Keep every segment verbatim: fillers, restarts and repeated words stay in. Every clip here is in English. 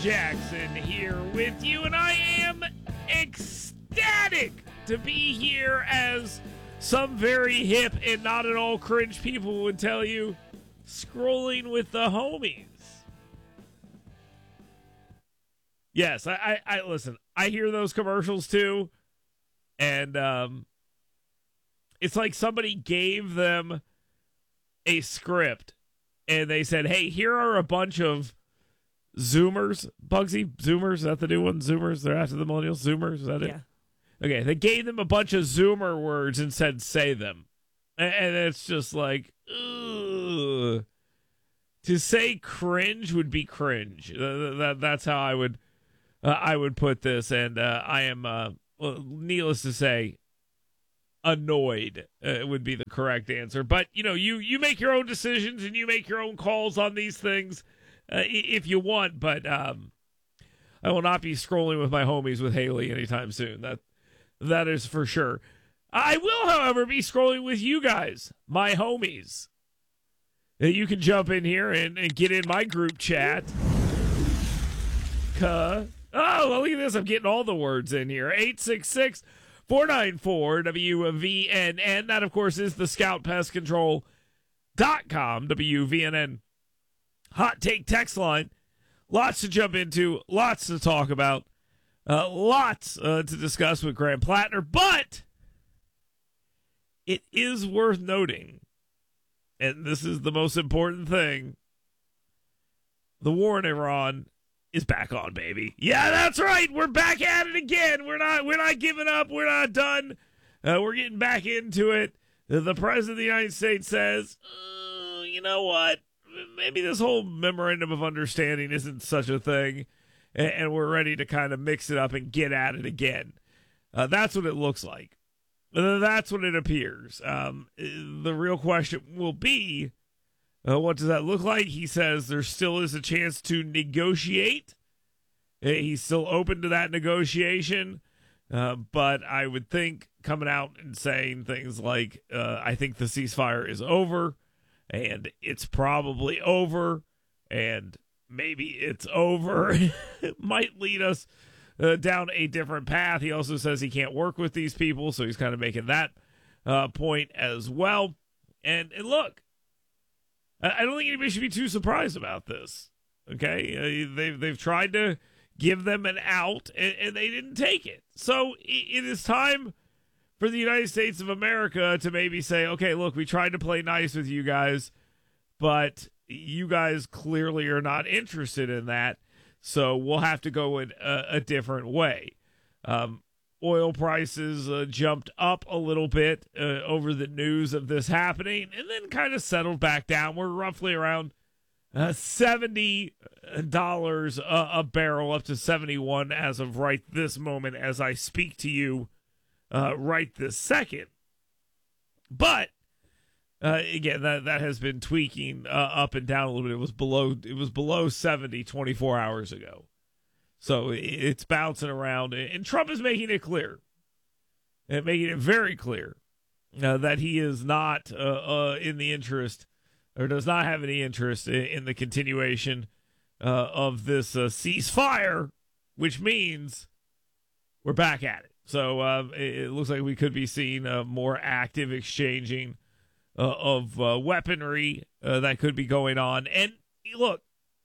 Jackson here with you, and I am ecstatic to be here, as some very hip and not at all cringe people would tell you, scrolling with the homies. Yes, I, I, I listen, I hear those commercials too, and um, it's like somebody gave them a script, and they said, hey, here are a bunch of Zoomers. Bugsy, Zoomers, is that the new one? Zoomers, they're after the millennials. Zoomers, is that Yeah. it? Okay, they gave them a bunch of Zoomer words and said, say them. And, and it's just like, ugh. To say cringe would be cringe. Uh, that, that's how I would uh, I would put this. And uh, I am, uh, well, needless to say, annoyed uh, would be the correct answer. But, you know, you, you make your own decisions and you make your own calls on these things uh, if you want. But um, I will not be scrolling with my homies with Haley anytime soon. That That is for sure. I will, however, be scrolling with you guys, my homies. You can jump in here and, and get in my group chat. Cuh. Oh, well, look at this. I'm getting all the words in here. eight six six, four nine four, W V N N. That, of course, is the scout pest control dot com, W V N N hot take text line. Lots to jump into, lots to talk about, uh, lots uh, to discuss with Graham Plattner. But it is worth noting, and this is the most important thing, the war in Iran is back on, baby. Yeah, that's right. We're back at it again. We're not we're not giving up. We're not done. Uh, we're getting back into it. The President of the United States says, uh, you know what? Maybe this whole memorandum of understanding isn't such a thing, and, and we're ready to kind of mix it up and get at it again. Uh, that's what it looks like. That's what it appears. Um, the real question will be, uh, what does that look like? He says there still is a chance to negotiate. He's still open to that negotiation. Uh, but I would think coming out and saying things like, uh, I think the ceasefire is over, and it's probably over, and maybe it's over, it might lead us Uh, down a different path. He also says he can't work with these people, so he's kind of making that uh, point as well. And, and look, I, I don't think anybody should be too surprised about this. Okay, uh, they've they've tried to give them an out, and, and they didn't take it. So it, it is time for the United States of America to maybe say, okay, look, we tried to play nice with you guys, but you guys clearly are not interested in that. So we'll have to go in a, a different way. Um, oil prices uh, jumped up a little bit uh, over the news of this happening, and then kind of settled back down. We're roughly around uh, seventy dollars a, a barrel, up to seventy-one as of right this moment as I speak to you uh, right this second. But Uh, again, that that has been tweaking uh, up and down a little bit. It was below it was below seventy twenty-four hours ago, so it, it's bouncing around. And Trump is making it clear, and making it very clear uh, that he is not uh, uh, in the interest, or does not have any interest in, in the continuation uh, of this uh, ceasefire, which means we're back at it. So uh, it, it looks like we could be seeing uh, more active exchanging Uh, of uh, weaponry uh, that could be going on. And look,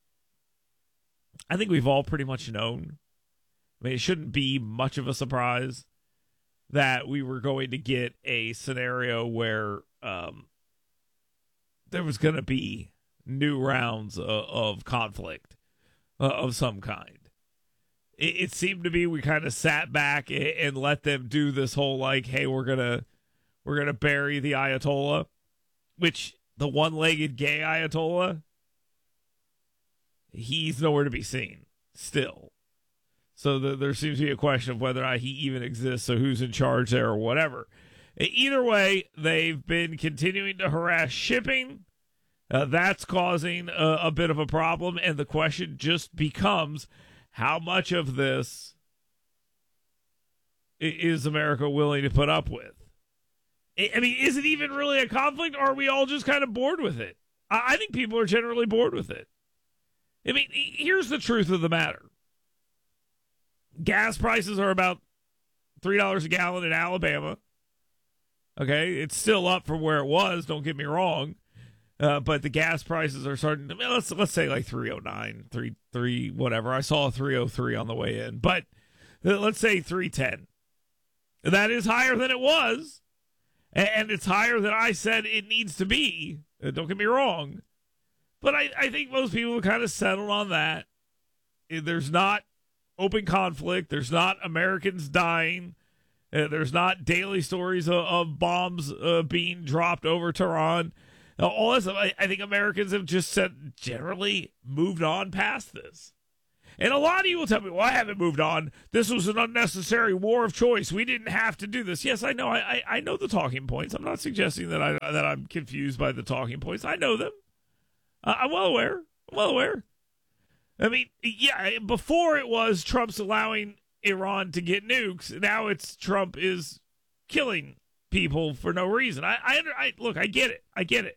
I think we've all pretty much known. I mean, it shouldn't be much of a surprise that we were going to get a scenario where um, there was going to be new rounds uh, of conflict uh, of some kind. It, it seemed to be we kind of sat back and, and let them do this whole like, hey, we're gonna we're gonna bury the Ayatollah. Which, the one-legged gay Ayatollah, he's nowhere to be seen still. So the, there seems to be a question of whether or not he even exists, so who's in charge there or whatever. Either way, they've been continuing to harass shipping. Uh, that's causing a, a bit of a problem, and the question just becomes, how much of this is America willing to put up with? I mean, is it even really a conflict, or are we all just kind of bored with it? I think people are generally bored with it. I mean, here's the truth of the matter. Gas prices are about three dollars a gallon in Alabama. Okay, it's still up from where it was, don't get me wrong. Uh, but the gas prices are starting to, I mean, let's let's say like three oh nine, three, three, whatever. I saw a three oh three on the way in, but let's say three ten. That is higher than it was, and it's higher than I said it needs to be. Don't get me wrong. But I, I think most people have kind of settled on that. There's not open conflict. There's not Americans dying. Uh, there's not daily stories of, of bombs uh, being dropped over Tehran. Uh, all this, I, I think Americans have just said, generally moved on past this. And a lot of you will tell me, well, I haven't moved on. This was an unnecessary war of choice. We didn't have to do this. Yes, I know. I, I, I know the talking points. I'm not suggesting that, I, that I'm confused by the talking points. I know them. Uh, I'm well aware. I'm well aware. I mean, yeah, before it was Trump's allowing Iran to get nukes. Now it's Trump is killing people for no reason. I, I, I look, I get it. I get it.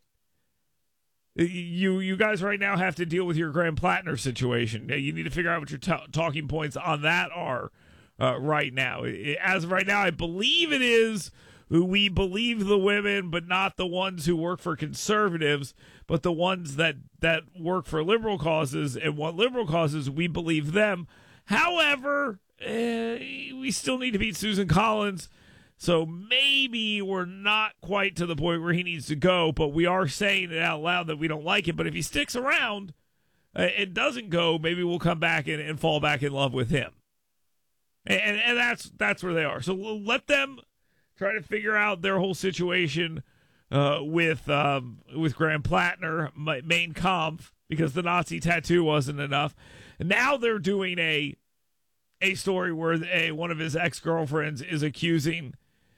You you guys right now have to deal with your Graham Plattner situation. You need to figure out what your t- talking points on that are uh, right now. As of right now, I believe it is we believe the women, but not the ones who work for conservatives, but the ones that, that work for liberal causes and want liberal causes, we believe them. However, uh, we still need to beat Susan Collins. So maybe we're not quite to the point where he needs to go, but we are saying it out loud that we don't like him. But if he sticks around uh, and doesn't go, maybe we'll come back and, and fall back in love with him. And, and, and that's that's where they are. So we'll let them try to figure out their whole situation uh, with um, with Graham Plattner, Mein Kampf, because the Nazi tattoo wasn't enough. And now they're doing a a story where a one of his ex-girlfriends is accusing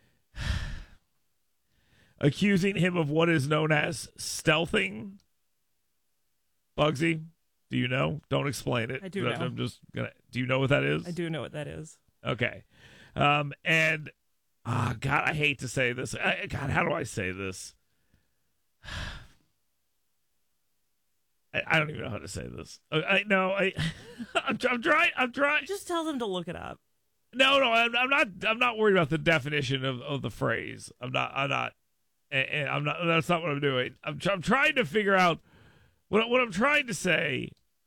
accusing him of what is known as stealthing. Bugsy, do you know? Don't explain it. I do know. I'm just gonna. Do you know what that is? I do know what that is. Okay. Um, and oh God, I hate to say this. I, God, how do I say this? I, I don't even know how to say this. I, I no, I, I'm, I'm trying. I'm trying. Just tell them to look it up. No, no, I'm, I'm not. I'm not worried about the definition of, of the phrase. I'm not. I'm not. And, and I'm not. That's not what I'm doing. I'm. I'm trying to figure out what. What I'm trying to say.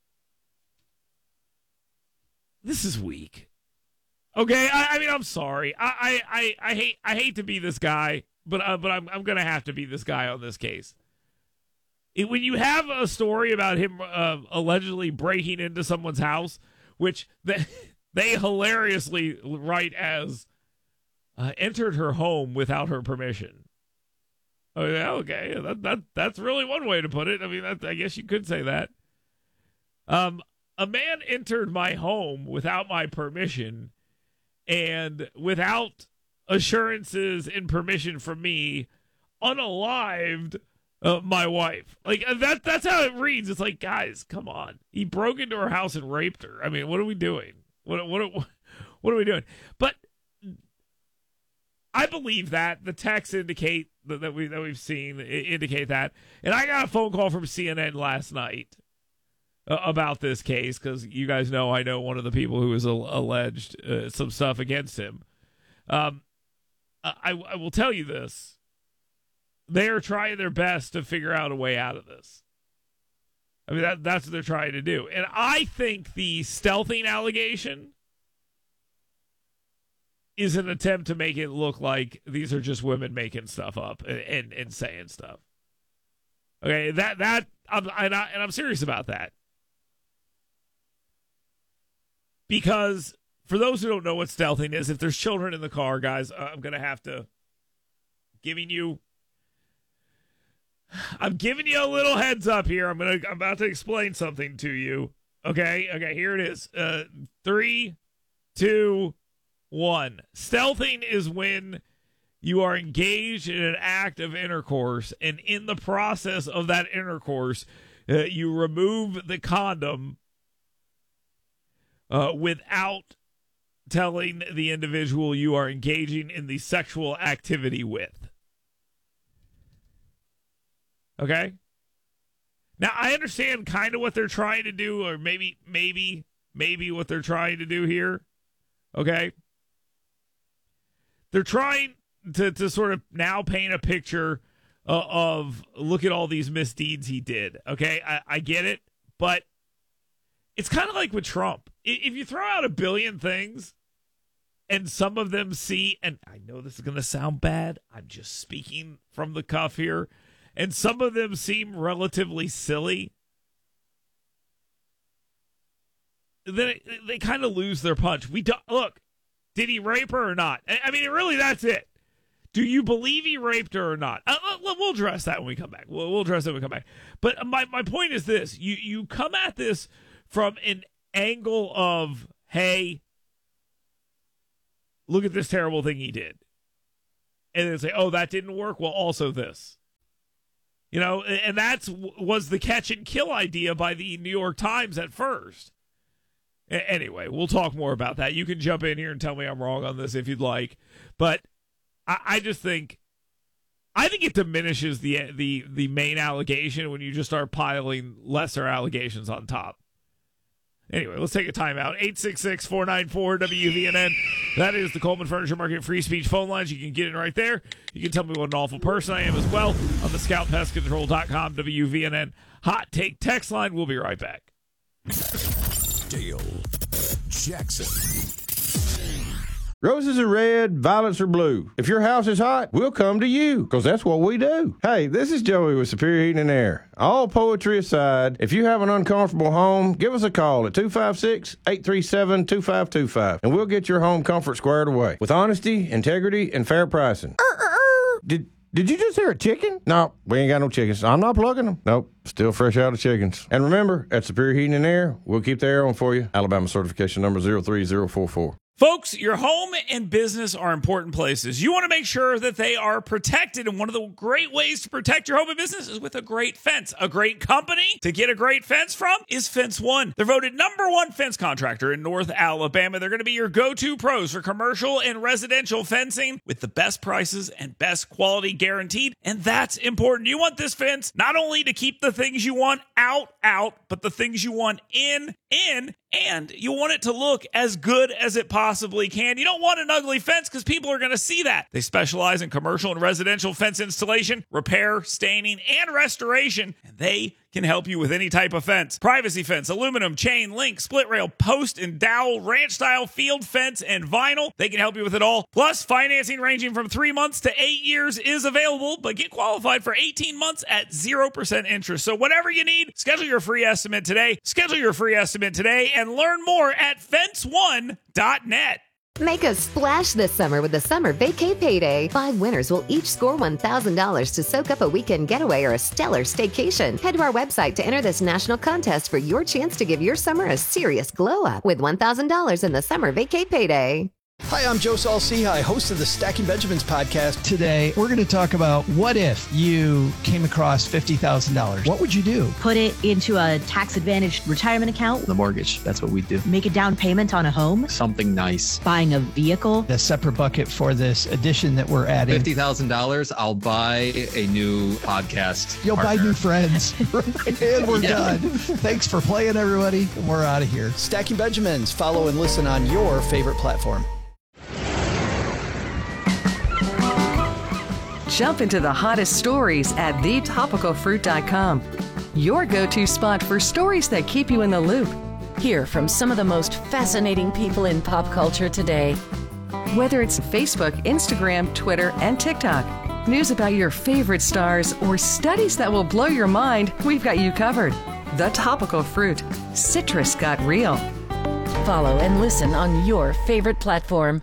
This is weak. Okay, I, I mean, I'm sorry. I, I, I, I hate. I hate to be this guy, but uh, but I'm. I'm gonna have to be this guy on this case. It, when you have a story about him uh, allegedly breaking into someone's house, which they, they hilariously write as uh, entered her home without her permission. Oh, yeah, okay, that that that's really one way to put it. I mean, that, I guess you could say that. Um, a man entered my home without my permission and without assurances and permission from me, unalived uh, my wife. Like that. That's how it reads. It's like, guys, come on. He broke into her house and raped her. I mean, what are we doing? What what what are we doing? But I believe that the texts indicate that, that we that we've seen indicate that. And I got a phone call from C N N last night uh, about this case because you guys know I know one of the people who is al- alleged uh, some stuff against him. Um, I I will tell you this. They are trying their best to figure out a way out of this. I mean, that that's what they're trying to do. And I think the stealthing allegation is an attempt to make it look like these are just women making stuff up and, and, and saying stuff. Okay, that that I'm, I'm not, and I'm serious about that. Because for those who don't know what stealthing is, if there's children in the car, guys, I'm going to have to giving you I'm giving you a little heads up here. I'm gonna I'm about to explain something to you. Okay, okay, here it is. Uh, three, two, one. Stealthing is when you are engaged in an act of intercourse, and in the process of that intercourse, uh, you remove the condom uh, without telling the individual you are engaging in the sexual activity with. Okay? Now, I understand kind of what they're trying to do, or maybe, maybe, maybe what they're trying to do here. okay? They're trying to, to sort of now paint a picture uh, of, look at all these misdeeds he did, okay? I, I get it, but it's kind of like with Trump. If you throw out a billion things and some of them see, and I know this is going to sound bad, I'm just speaking from the cuff here, and some of them seem relatively silly, then it, they kind of lose their punch. We don't, look, did he rape her or not? I mean, really, that's it. Do you believe he raped her or not? Uh, we'll address that when we come back. We'll, we'll address that when we come back. But my, my point is this. You, you come at this from an angle of, hey, look at this terrible thing he did. And then say, oh, that didn't work? Well, also this. You know, and that's was the catch and kill idea by the New York Times at first. A- anyway, we'll talk more about that. You can jump in here and tell me I'm wrong on this if you'd like. But I, I just think, I think it diminishes the the the main allegation when you just start piling lesser allegations on top. Anyway, let's take a timeout. eight six six, four nine four, W V N N. That is the Coleman Furniture Market free speech phone lines. You can get it right there. You can tell me what an awful person I am as well on the scout pest control dot com W V N N hot take text line. We'll be right back. Dale Jackson. Roses are red, violets are blue. If your house is hot, we'll come to you, because that's what we do. Hey, this is Joey with Superior Heating and Air. All poetry aside, if you have an uncomfortable home, give us a call at two five six, eight three seven, two five two five, and we'll get your home comfort squared away with honesty, integrity, and fair pricing. Did Did you just hear a chicken? No, we ain't got no chickens. I'm not plugging them. Nope, still fresh out of chickens. And remember, at Superior Heating and Air, we'll keep the air on for you. Alabama certification number zero three zero four four. Folks, your home and business are important places. You want to make sure that they are protected, and one of the great ways to protect your home and business is with a great fence. A great company to get a great fence from is Fence One. They're voted number one fence contractor in North Alabama. They're going to be your go-to pros for commercial and residential fencing with the best prices and best quality guaranteed, and that's important. You want this fence not only to keep the things you want out, out, but the things you want in, in, and you want it to look as good as it possibly can. You don't want an ugly fence because people are going to see that. They specialize in commercial and residential fence installation, repair, staining, and restoration, and they can help you with any type of fence. Privacy fence, aluminum, chain, link, split rail, post and dowel, ranch style, field fence, and vinyl. They can help you with it all. Plus, financing ranging from three months to eight years is available, but get qualified for eighteen months at zero percent interest. So whatever you need, schedule your free estimate today. Schedule your free estimate today and learn more at fence one dot net. Make a splash this summer with the Summer Vacay Payday. Five winners will each score one thousand dollars to soak up a weekend getaway or a stellar staycation. Head to our website to enter this national contest for your chance to give your summer a serious glow-up with one thousand dollars in the Summer Vacay Payday. Hi, I'm Joe Saul-Sehy, host of the Stacking Benjamins podcast. Today, we're going to talk about what if you came across fifty thousand dollars? What would you do? Put it into a tax-advantaged retirement account. The mortgage, that's what we do. Make a down payment on a home. Something nice. Buying a vehicle. A separate bucket for this addition that we're adding. fifty thousand dollars, I'll buy a new podcast You'll partner. buy new friends. And we're Yeah. done. Thanks for playing, everybody. We're out of here. Stacking Benjamins. Follow and listen on your favorite platform. Jump into the hottest stories at the topical fruit dot com. Your go-to spot for stories that keep you in the loop. Hear from some of the most fascinating people in pop culture today. Whether it's Facebook, Instagram, Twitter, and TikTok, news about your favorite stars, or studies that will blow your mind, we've got you covered. The Topical Fruit. Citrus got real. Follow and listen on your favorite platform.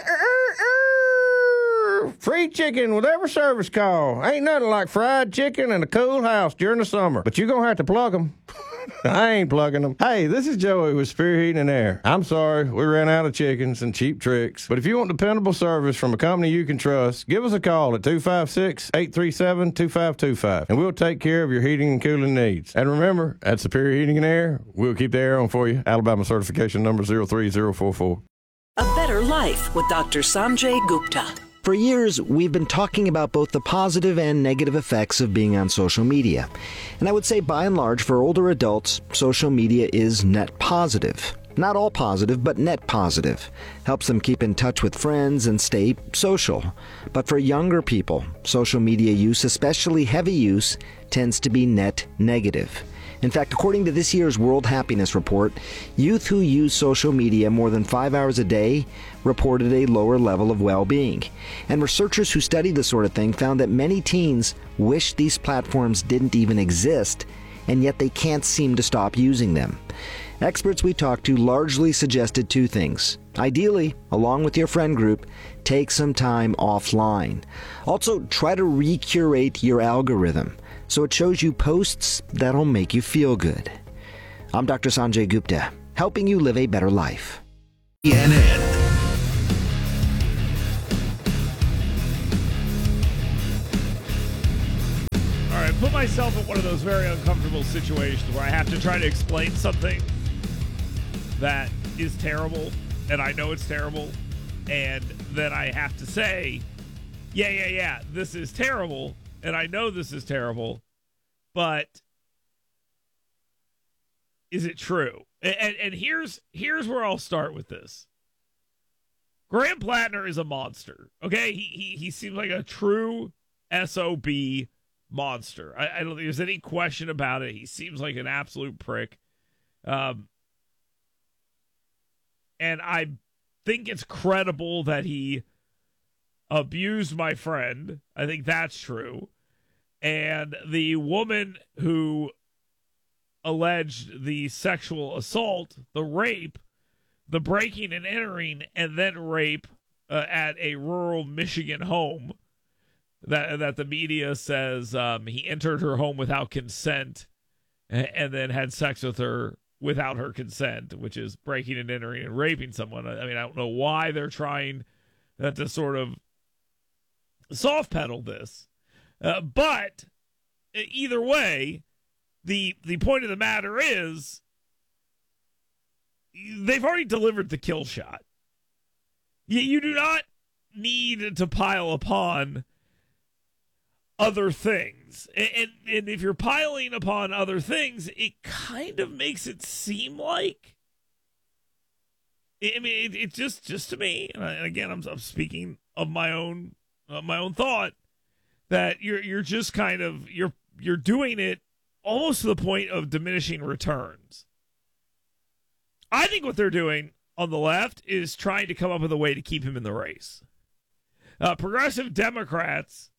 Free chicken with every service call. Ain't nothing like fried chicken in a cool house during the summer. But you're going to have to plug them. I ain't plugging them. Hey, this is Joey with Superior Heating and Air. I'm sorry, we ran out of chickens and cheap tricks. But if you want dependable service from a company you can trust, give us a call at two five six, eight three seven, two five two five, and we'll take care of your heating and cooling needs. And remember, at Superior Heating and Air, we'll keep the air on for you. Alabama certification number zero three zero four four. A Better Life with Doctor Sanjay Gupta. For years, we've been talking about both the positive and negative effects of being on social media. And I would say, by and large, for older adults, social media is net positive. Not all positive, but net positive. Helps them keep in touch with friends and stay social. But for younger people, social media use, especially heavy use, tends to be net negative. In fact, according to this year's World Happiness Report, youth who use social media more than five hours a day reported a lower level of well-being. And researchers who study this sort of thing found that many teens wish these platforms didn't even exist, and yet they can't seem to stop using them. Experts we talked to largely suggested two things. Ideally, along with your friend group, take some time offline. Also, try to recurate your algorithm so it shows you posts that'll make you feel good. I'm Doctor Sanjay Gupta, helping you live a better life. C N N. All right, put myself in one of those very uncomfortable situations where I have to try to explain something that is terrible, and I know it's terrible, and then I have to say, yeah, yeah, yeah, this is terrible, and I know this is terrible, but is it true? And, and, and here's here's where I'll start with this. Graham Plattner is a monster, okay? He he, he seems like a true S O B monster. I, I don't think there's any question about it. He seems like an absolute prick. Um, and I think it's credible that he abused my friend. I think that's true. And the woman who alleged the sexual assault, the rape, the breaking and entering, and then rape uh, at a rural Michigan home that that the media says um, he entered her home without consent and, and then had sex with her without her consent, which is breaking and entering and raping someone. I mean, I don't know why they're trying uh, to sort of soft pedal this. Uh, but either way, the the point of the matter is they've already delivered the kill shot. You, you do not need to pile upon other things. And, and, and if you're piling upon other things, it kind of makes it seem like, I mean, it, it just, just to me, and, I, and again, I'm, I'm speaking of my own, uh, my own thought, that you're, you're just kind of, you're, you're doing it almost to the point of diminishing returns. I think what they're doing on the left is trying to come up with a way to keep him in the race. Uh, progressive Democrats,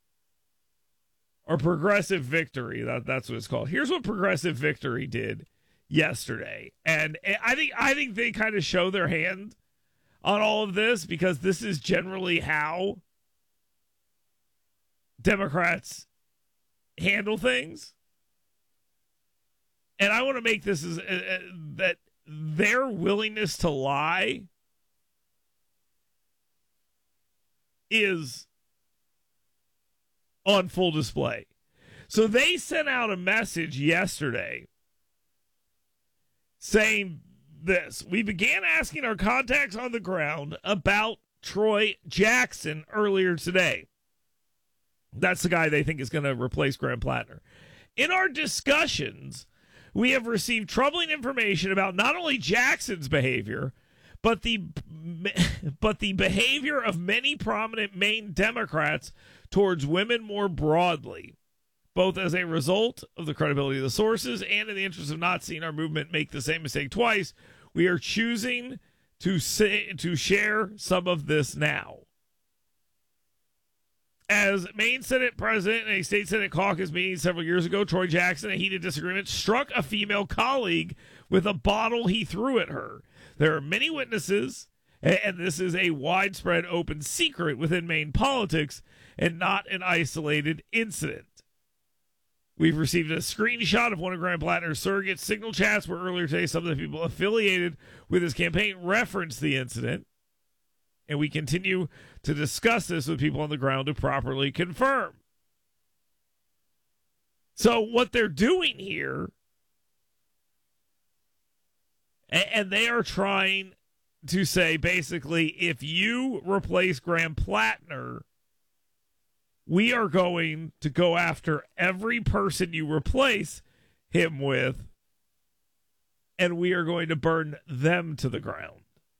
or Progressive Victory, that, that's what it's called. Here's what Progressive Victory did yesterday. And I think I think they kind of show their hand on all of this, because this is generally how Democrats handle things. And I want to make this as uh, that their willingness to lie is on full display. So they sent out a message yesterday saying this: we began asking our contacts on the ground about Troy Jackson earlier today. That's the guy they think is going to replace Graham Plattner. In our discussions, we have received troubling information about not only Jackson's behavior, but the but the behavior of many prominent Maine Democrats towards women more broadly, both as a result of the credibility of the sources and in the interest of not seeing our movement make the same mistake twice. We are choosing to say, to share some of this now. As Maine Senate President in a state Senate caucus meeting several years ago, Troy Jackson, in a heated disagreement, struck a female colleague with a bottle he threw at her. There are many witnesses, and this is a widespread open secret within Maine politics and not an isolated incident. We've received a screenshot of one of Graham Plattner's surrogate signal chats where earlier today some of the people affiliated with his campaign referenced the incident. And we continue to discuss this with people on the ground to properly confirm. So what they're doing here, and they are trying to say, basically, if you replace Graham Plattner, we are going to go after every person you replace him with and we are going to burn them to the ground.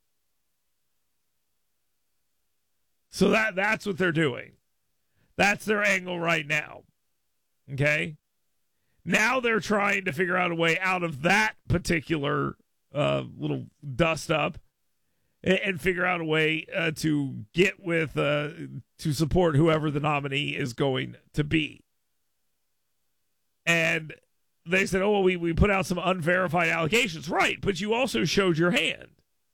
So that that's what they're doing. That's their angle right now. Okay? Now they're trying to figure out a way out of that particular uh, little dust up and, and figure out a way uh, to get with, uh, to support whoever the nominee is going to be. And they said, oh, well, we, we put out some unverified allegations. Right, but you also showed your hand.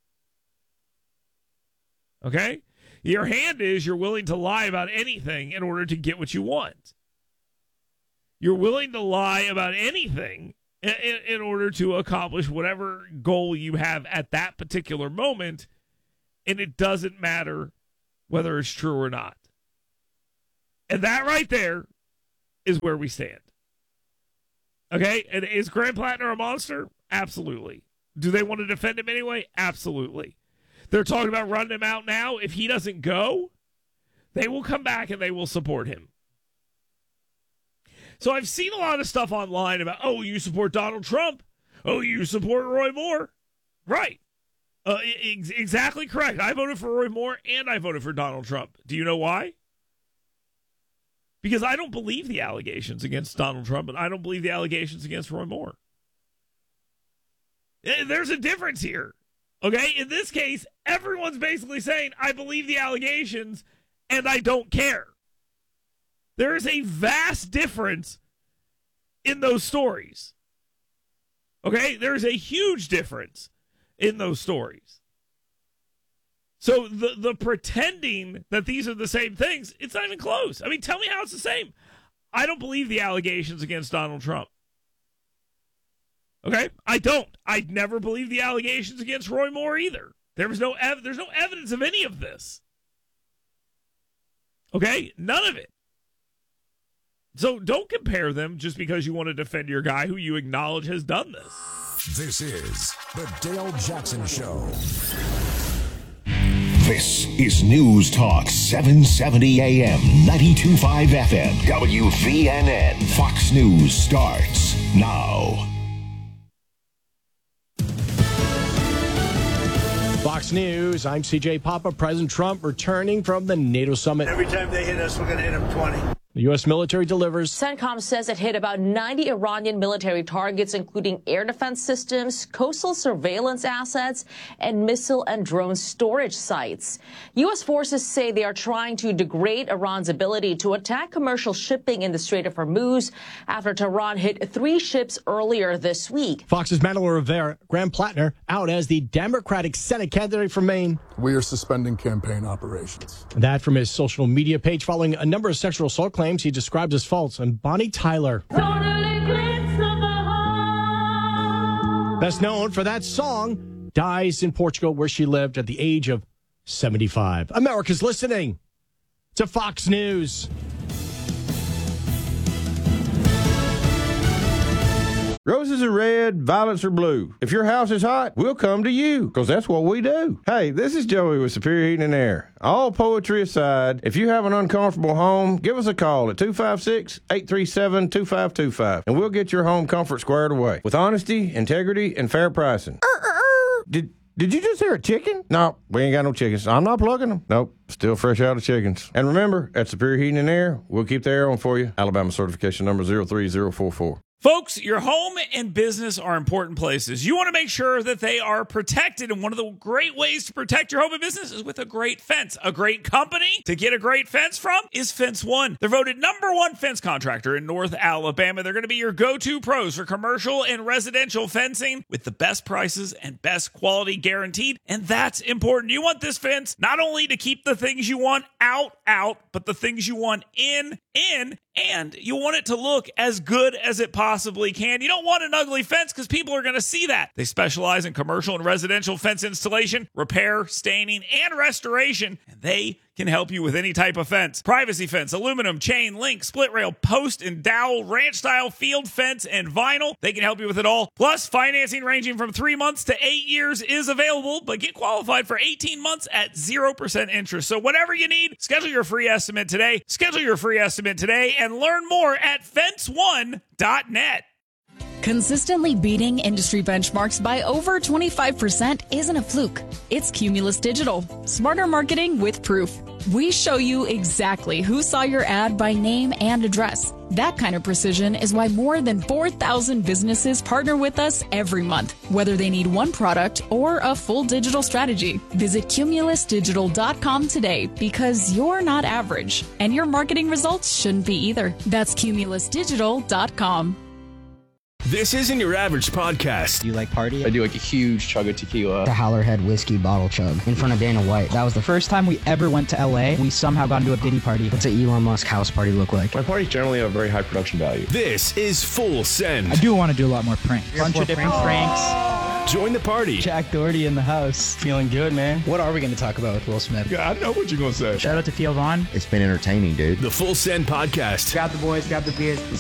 Okay? Your hand is you're willing to lie about anything in order to get what you want. You're willing to lie about anything in, in, in order to accomplish whatever goal you have at that particular moment, and it doesn't matter whether it's true or not. And that right there is where we stand. Okay? And is Graham Plattner a monster? Absolutely. Do they want to defend him anyway? Absolutely. They're talking about running him out now. If he doesn't go, they will come back and they will support him. So I've seen a lot of stuff online about, oh, you support Donald Trump. Oh, you support Roy Moore. Right. Uh, ex- exactly correct. I voted for Roy Moore and I voted for Donald Trump. Do you know why? Because I don't believe the allegations against Donald Trump, and I don't believe the allegations against Roy Moore. There's a difference here. Okay? In this case, everyone's basically saying, I believe the allegations, and I don't care. There is a vast difference in those stories. Okay? There's a huge difference in those stories. So the, the pretending that these are the same things, it's not even close. I mean, tell me how it's the same. I don't believe the allegations against Donald Trump. Okay? I don't. I'd never believe the allegations against Roy Moore either. There was no ev- there's no evidence of any of this. Okay? None of it. So don't compare them just because you want to defend your guy who you acknowledge has done this. This is the Dale Jackson Show. This is News Talk seven seventy A M, ninety-two point five F M, W V N N. Fox News starts now. Fox News, I'm C J Papa. President Trump returning from the NATO summit. Every time they hit us, we're going to hit them twenty. The U S military delivers. CENTCOM says it hit about ninety Iranian military targets, including air defense systems, coastal surveillance assets, and missile and drone storage sites. U S forces say they are trying to degrade Iran's ability to attack commercial shipping in the Strait of Hormuz after Tehran hit three ships earlier this week. Fox's Madeline Rivera, Graham Plattner, out as the Democratic Senate candidate from Maine. We are suspending campaign operations. That from his social media page following a number of sexual assault claims he describes as false. And Bonnie Tyler, best known for that song, dies in Portugal where she lived at the age of seventy-five. America's listening to Fox News. Roses are red, violets are blue. If your house is hot, we'll come to you, because that's what we do. Hey, this is Joey with Superior Heating and Air. All poetry aside, if you have an uncomfortable home, give us a call at two five six, eight three seven, two five two five, and we'll get your home comfort squared away with honesty, integrity, and fair pricing. Did Did you just hear a chicken? No, we ain't got no chickens. I'm not plugging them. Nope, still fresh out of chickens. And remember, at Superior Heating and Air, we'll keep the air on for you. Alabama certification number zero three zero four four. Folks, your home and business are important places. You want to make sure that they are protected, and one of the great ways to protect your home and business is with a great fence. A great company to get a great fence from is Fence One. They're voted number one fence contractor in North Alabama. They're going to be your go-to pros for commercial and residential fencing with the best prices and best quality guaranteed, and that's important. You want this fence not only to keep the things you want out, out, but the things you want in, in, and you want it to look as good as it possibly can. You don't want an ugly fence because people are going to see that. They specialize in commercial and residential fence installation, repair, staining, and restoration, and they can help you with any type of fence. Privacy fence, aluminum, chain, link, split rail, post and dowel, ranch style, field fence, and vinyl. They can help you with it all. Plus, financing ranging from three months to eight years is available, but get qualified for eighteen months at zero percent interest. So whatever you need, schedule your free estimate today. Schedule your free estimate today and learn more at fence one dot net. Consistently beating industry benchmarks by over twenty-five percent isn't a fluke. It's Cumulus Digital. Smarter marketing with proof. We show you exactly who saw your ad by name and address. That kind of precision is why more than four thousand businesses partner with us every month, whether they need one product or a full digital strategy. Visit cumulus digital dot com today because you're not average, and your marketing results shouldn't be either. That's cumulus digital dot com. This isn't your average podcast. You like party? I do like a huge chug of tequila. The Howlerhead whiskey bottle chug in front of Dana White. That was the first time we ever went to L A. We somehow got into a Diddy party. What's an Elon Musk house party look like? My parties generally have a very high production value. This is Full Send. I do want to do a lot more pranks. Bunch of different pranks. Join the party. Jack Doherty in the house. Feeling good, man. What are we going to talk about with Will Smith? Yeah, I know what you're going to say. Shout out to Theo Vaughn. It's been entertaining, dude. The Full Send podcast. Grab the boys, grab the beers.